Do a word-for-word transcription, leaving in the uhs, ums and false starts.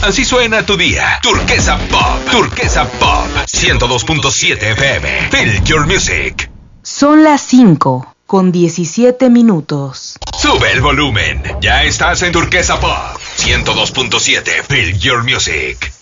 Así suena tu día. Turquesa Pop. Turquesa Pop. ciento dos punto siete F M. Feel your music. Son las cinco con diecisiete minutos. Sube el volumen. Ya estás en Turquesa Pop. ciento dos punto siete. Feel your music.